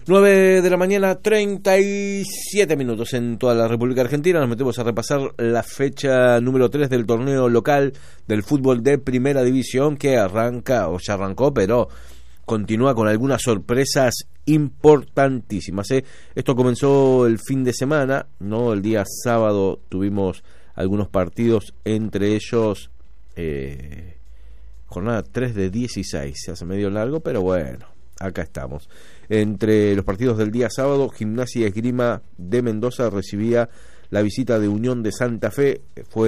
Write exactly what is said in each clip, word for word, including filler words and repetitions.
nueve de la mañana, treinta y siete minutos en toda la República Argentina. Nos metemos a repasar la fecha número tres del torneo local del fútbol de Primera División, que arranca, o ya arrancó, pero continúa con algunas sorpresas importantísimas, ¿eh? Esto comenzó el fin de semana, ¿no? El día sábado tuvimos algunos partidos, entre ellos eh, jornada tres de dieciséis, se hace medio largo, pero bueno, acá estamos. Entre los partidos del día sábado, Gimnasia y Esgrima de Mendoza recibía la visita de Unión de Santa Fe.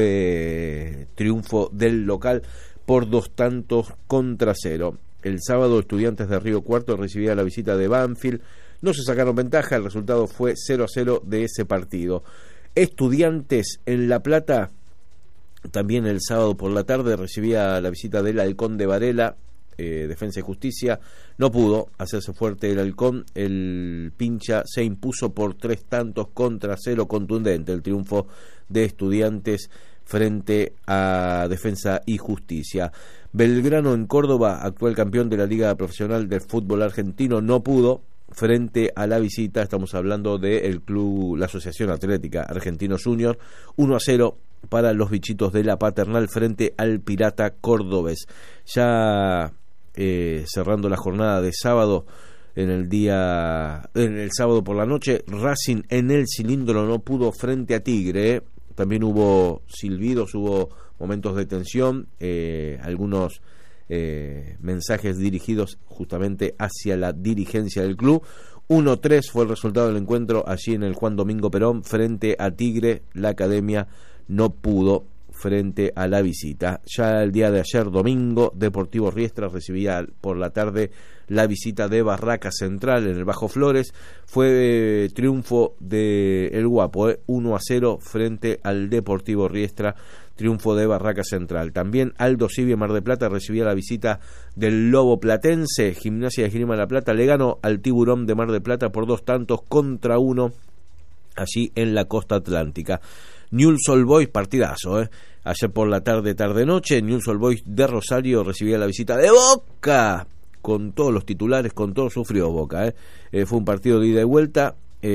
Fue triunfo del local por dos tantos contra cero. El sábado, Estudiantes de Río Cuarto recibía la visita de Banfield. No se sacaron ventaja, el resultado fue cero a cero de ese partido. Estudiantes en La Plata, también el sábado por la tarde, recibía la visita del Halcón de Varela. Eh, Defensa y Justicia no pudo hacerse fuerte el Halcón. El Pincha se impuso por tres tantos contra cero, contundente el triunfo de Estudiantes frente a Defensa y Justicia. Belgrano en Córdoba, actual campeón de la Liga Profesional del Fútbol Argentino, no pudo frente a la visita, estamos hablando del club, la Asociación Atlética Argentinos Junior, uno a cero para los bichitos de la Paternal frente al Pirata Cordobés. Ya Eh, cerrando la jornada de sábado, en el día en el sábado por la noche, Racing en el Cilindro no pudo frente a Tigre, ¿eh? También hubo silbidos, hubo momentos de tensión, eh, algunos eh, mensajes dirigidos justamente hacia la dirigencia del club. uno a tres fue el resultado del encuentro allí en el Juan Domingo Perón frente a Tigre. La Academia no pudo frente a la visita. Ya el día de ayer, domingo, Deportivo Riestra recibía por la tarde la visita de Barraca Central en el Bajo Flores. Fue eh, triunfo de El Guapo, eh, uno a cero frente al Deportivo Riestra, triunfo de Barraca Central. También Aldo Civi Mar de Plata recibía la visita del Lobo Platense. Gimnasia de Esgrima La Plata le ganó al Tiburón de Mar de Plata por dos tantos contra uno allí en la costa atlántica. Newell's Old Boys, partidazo, ¿eh? Ayer por la tarde, tarde-noche, Newell's Old Boys de Rosario recibía la visita de Boca, con todos los titulares, con todo sufrió Boca, ¿eh? Eh, fue un partido de ida y vuelta,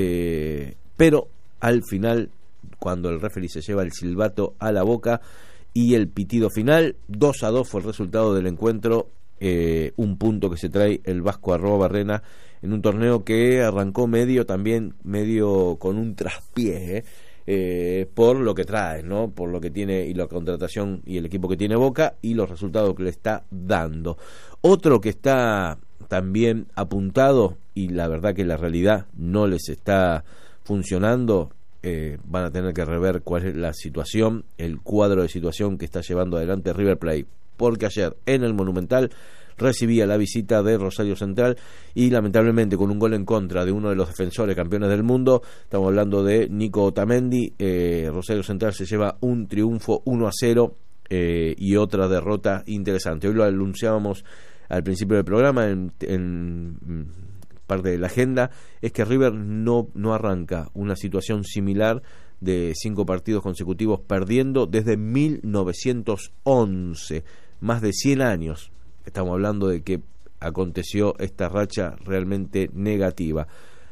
eh, pero al final, cuando el referee se lleva el silbato a la boca y el pitido final, dos a dos fue el resultado del encuentro, eh, un punto que se trae el Vasco Arrobarrena en un torneo que arrancó medio también, medio con un traspié, ¿eh? Eh, por lo que trae, ¿no? Por lo que tiene y la contratación y el equipo que tiene Boca y los resultados que le está dando. Otro que está también apuntado y la verdad que la realidad no les está funcionando, eh, van a tener que rever cuál es la situación, el cuadro de situación que está llevando adelante River Plate, porque ayer en el Monumental recibía la visita de Rosario Central y lamentablemente con un gol en contra de uno de los defensores campeones del mundo, estamos hablando de Nico Otamendi, eh, Rosario Central se lleva un triunfo uno a cero eh, y otra derrota interesante. Hoy lo anunciábamos al principio del programa en, en parte de la agenda, es que River no, no arranca una situación similar de cinco partidos consecutivos perdiendo desde mil novecientos once, más de cien años. Estamos hablando de que aconteció esta racha realmente negativa.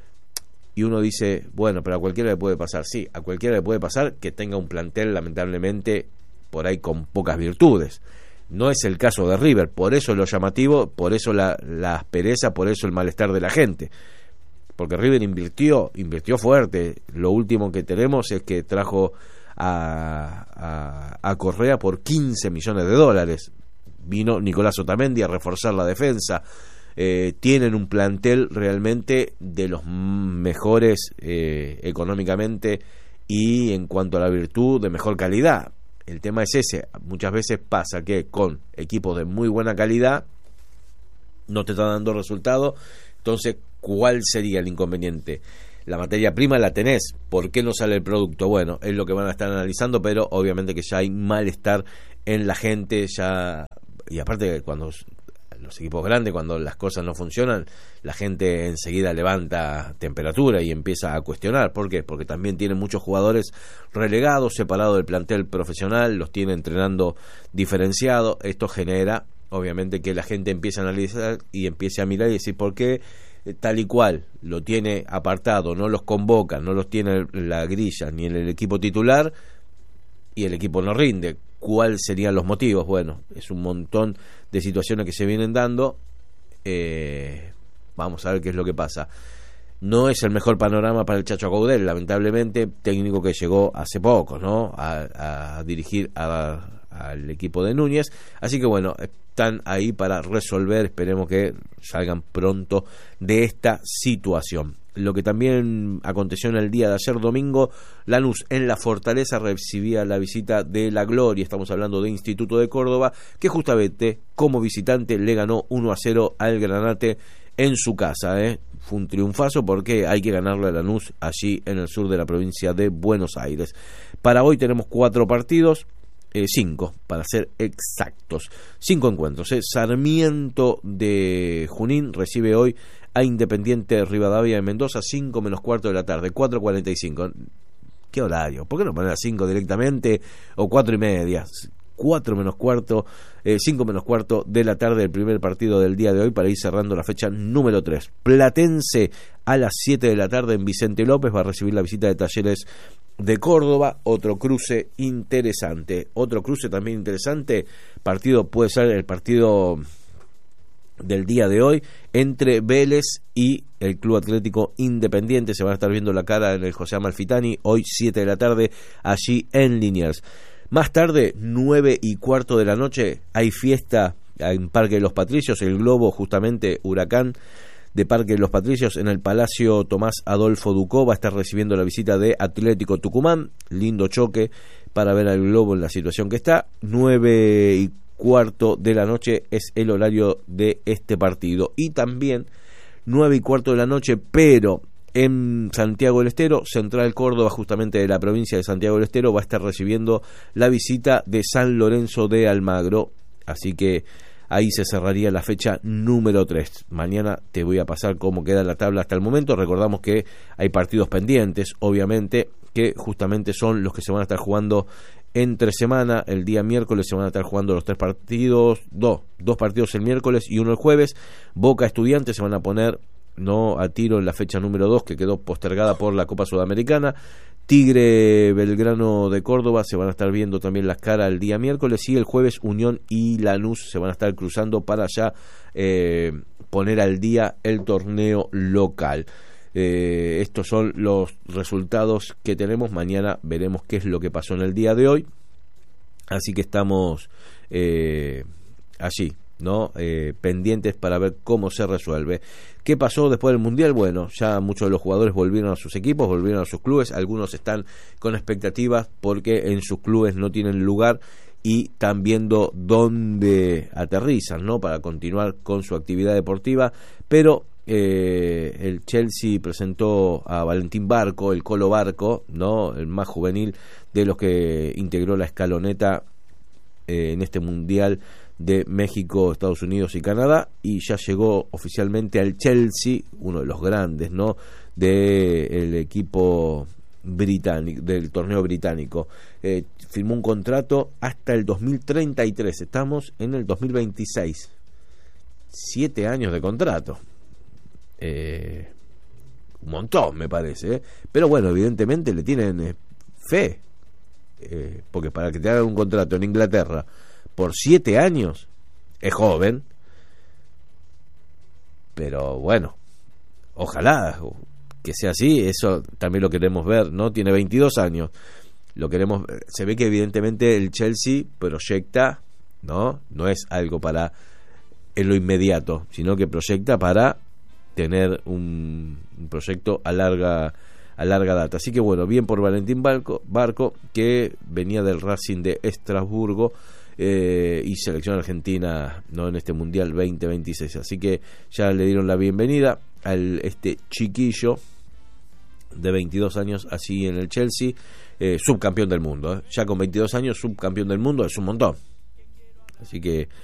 Y uno dice, bueno, pero a cualquiera le puede pasar. Sí, a cualquiera le puede pasar que tenga un plantel lamentablemente por ahí con pocas virtudes. No es el caso de River, por eso lo llamativo, por eso la, la aspereza, por eso el malestar de la gente. Porque River invirtió, invirtió fuerte. Lo último que tenemos es que trajo a, a, a Correa por quince millones de dólares. Vino Nicolás Otamendi a reforzar la defensa. Eh, tienen un plantel realmente de los mejores eh, económicamente y en cuanto a la virtud de mejor calidad. El tema es ese, muchas veces pasa que con equipos de muy buena calidad no te están dando resultados. Entonces, ¿cuál sería el inconveniente? La materia prima la tenés, ¿por qué no sale el producto? Bueno, es lo que van a estar analizando, pero obviamente que ya hay malestar en la gente, ya. Y aparte cuando los equipos grandes, cuando las cosas no funcionan, la gente enseguida levanta temperatura y empieza a cuestionar. ¿Por qué? Porque también tienen muchos jugadores relegados, separados del plantel profesional, los tiene entrenando diferenciado. Esto genera, obviamente, que la gente empiece a analizar y empiece a mirar y decir por qué eh, tal y cual lo tiene apartado, no los convoca, no los tiene en la grilla ni en el equipo titular y el equipo no rinde. ¿Cuáles serían los motivos? Bueno, es un montón de situaciones que se vienen dando. Eh, vamos a ver qué es lo que pasa. No es el mejor panorama para el Chacho Coudet, lamentablemente, técnico que llegó hace poco, ¿no? A, a dirigir a, al equipo de Núñez. Así que bueno, están ahí para resolver, esperemos que salgan pronto de esta situación. Lo que también aconteció en el día de ayer domingo, Lanús en la Fortaleza recibía la visita de la Gloria, estamos hablando de Instituto de Córdoba, que justamente como visitante le ganó uno a cero al Granate en su casa, ¿eh? Fue un triunfazo porque hay que ganarle a Lanús allí en el sur de la provincia de Buenos Aires. Para hoy tenemos cuatro partidos, eh, cinco para ser exactos, cinco encuentros. ¿eh? Sarmiento de Junín recibe hoy a Independiente Rivadavia de Mendoza, cinco menos cuarto de la tarde, cuatro cuarenta y cinco. ¿Qué horario? ¿Por qué no poner a cinco directamente o cuatro y media? cuatro menos cuarto, eh, cinco menos cuarto de la tarde, el primer partido del día de hoy para ir cerrando la fecha número tres. Platense a las siete de la tarde en Vicente López va a recibir la visita de Talleres de Córdoba, otro cruce interesante, otro cruce también interesante, partido puede ser el partido del día de hoy entre Vélez y el Club Atlético Independiente, se van a estar viendo la cara en el José Amalfitani, hoy siete de la tarde allí en Liniers. Más tarde, nueve y cuarto de la noche, hay fiesta en Parque de los Patricios, el Globo, justamente Huracán de Parque de los Patricios, en el Palacio Tomás Adolfo Ducó, va a estar recibiendo la visita de Atlético Tucumán, lindo choque para ver al Globo en la situación que está. Nueve y cuarto de la noche es el horario de este partido. Y también nueve y cuarto de la noche, pero en Santiago del Estero, Central Córdoba, justamente de la provincia de Santiago del Estero, va a estar recibiendo la visita de San Lorenzo de Almagro, así que ahí se cerraría la fecha número tres. Mañana te voy a pasar cómo queda la tabla hasta el momento. Recordamos que hay partidos pendientes, obviamente, que justamente son los que se van a estar jugando entre semana. El día miércoles se van a estar jugando los tres partidos, dos, dos partidos el miércoles y uno el jueves. Boca Estudiantes se van a poner no a tiro en la fecha número dos, que quedó postergada por la Copa Sudamericana. Tigre Belgrano de Córdoba se van a estar viendo también las caras el día miércoles, y el jueves Unión y Lanús se van a estar cruzando para ya eh, poner al día el torneo local. Eh, estos son los resultados que tenemos. Mañana veremos qué es lo que pasó en el día de hoy, así que estamos eh, allí, ¿no? Eh, pendientes para ver cómo se resuelve. ¿Qué pasó después del Mundial? Bueno, ya muchos de los jugadores volvieron a sus equipos, volvieron a sus clubes, algunos están con expectativas porque en sus clubes no tienen lugar y están viendo dónde aterrizan, ¿no? Para continuar con su actividad deportiva, pero eh, el Chelsea presentó a Valentín Barco, el Colo Barco, ¿no? El más juvenil de los que integró la escaloneta eh, en este Mundial de México, Estados Unidos y Canadá, y ya llegó oficialmente al Chelsea, uno de los grandes, ¿no? del equipo británico, del torneo británico. Eh, firmó un contrato hasta el dos mil treinta y tres, estamos en el dos mil veintiséis, siete años de contrato, eh, un montón me parece, ¿eh? Pero bueno, evidentemente le tienen eh, fe, eh, porque para que te hagan un contrato en Inglaterra por siete años, es joven, pero bueno, ojalá que sea así, eso también lo queremos ver, ¿no? Tiene veintidós años, lo queremos, se ve que evidentemente el Chelsea proyecta, ¿no? No es algo para en lo inmediato, sino que proyecta para tener un, un proyecto a larga a larga data. Así que bueno, bien por Valentín Barco, Barco que venía del Racing de Estrasburgo, Eh, y selección argentina, no, en este Mundial veinte veintiséis, así que ya le dieron la bienvenida a este chiquillo de veintidós años así en el Chelsea, eh, subcampeón del mundo, eh. ya con veintidós años subcampeón del mundo es un montón, así que